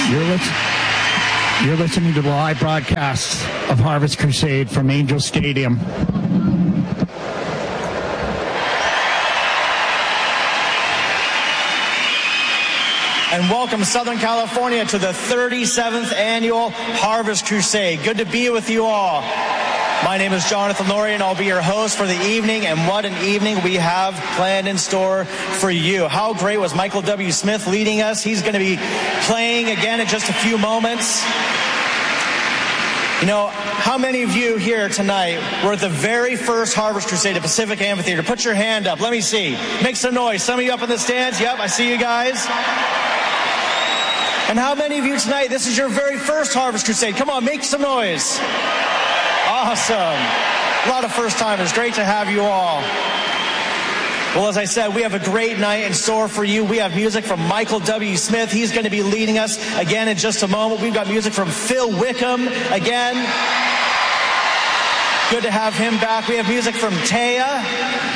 You're listening to the live broadcast of Harvest Crusade from Angel Stadium. And welcome, Southern California, to the 37th Annual Harvest Crusade. Good to be with you all. My name is Jonathan Laurie, and I'll be your host for the evening. And what an evening we have planned in store for you. How great was Michael W. Smith leading us? He's going to be playing again in just a few moments. You know, how many of you here tonight were at the very first Harvest Crusade at Pacific Amphitheater? Put your hand up. Let me see. Make some noise. Some of you up in the stands. Yep, I see you guys. And how many of you tonight, this is your very first Harvest Crusade? Come on, make some noise. Awesome. A lot of first-timers. Great to have you all. Well, as I said, we have a great night in store for you. We have music from Michael W. Smith. He's going to be leading us again in just a moment. We've got music from Phil Wickham again. Good to have him back. We have music from Taya.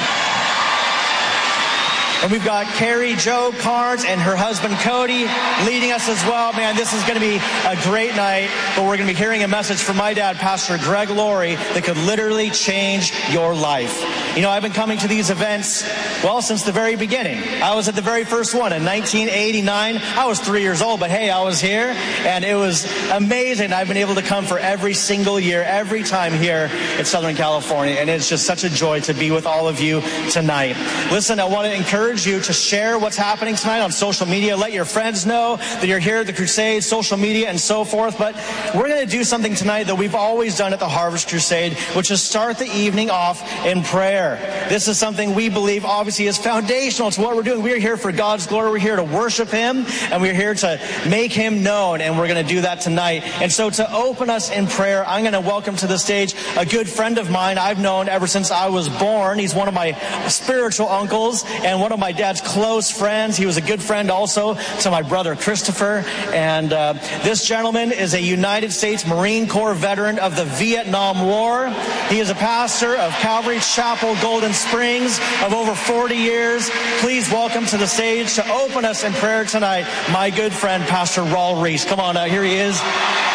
And we've got Carrie Jo Carnes and her husband Cody leading us as well. Man, this is going to be a great night. But we're going to be hearing a message from my dad, Pastor Greg Laurie, that could literally change your life. You know, I've been coming to these events, well, since the very beginning. I was at the very first one in 1989. I was 3 years old, but hey, I was here. And it was amazing. I've been able to come for every single year, every time here in Southern California. And it's just such a joy to be with all of you tonight. Listen, I want to encourage you to share what's happening tonight on social media. Let your friends know that you're here at the Crusade, social media, and so forth. But we're going to do something tonight that we've always done at the Harvest Crusade, which is start the evening off in prayer. This is something we believe obviously is foundational to what we're doing. We're here for God's glory. We're here to worship Him, and we're here to make Him known, and we're going to do that tonight. And so to open us in prayer, I'm going to welcome to the stage a good friend of mine I've known ever since I was born. He's one of my spiritual uncles and one of my dad's close friends. He was a good friend also to my brother Christopher. And this gentleman is a United States Marine Corps veteran of the Vietnam War. He is a pastor of Calvary Chapel, Golden Springs, of over 40 years. Please welcome to the stage to open us in prayer tonight, my good friend, Pastor Raul Reese. Come on out. Here he is.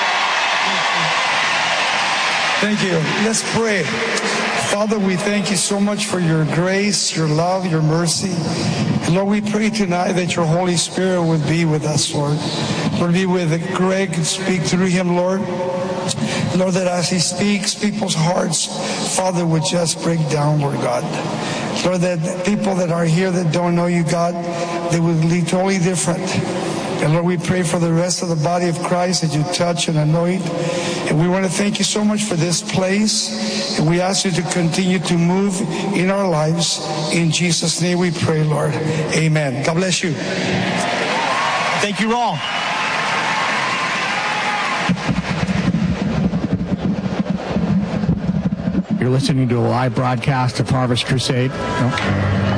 Thank you. Let's pray. Father, we thank you so much for your grace, your love, your mercy. And Lord, we pray tonight that your Holy Spirit would be with us, Lord. Lord, be with Greg and speak through him, Lord. Lord, that as he speaks, people's hearts, Father, would just break down, Lord God. Lord, that people that are here that don't know you, God, they would lead totally different. And Lord, we pray for the rest of the body of Christ that you touch and anoint. And we want to thank you so much for this place. And we ask you to continue to move in our lives. In Jesus' name we pray, Lord. Amen. God bless you. Thank you, Raul. You're listening to a live broadcast of Harvest Crusade. No?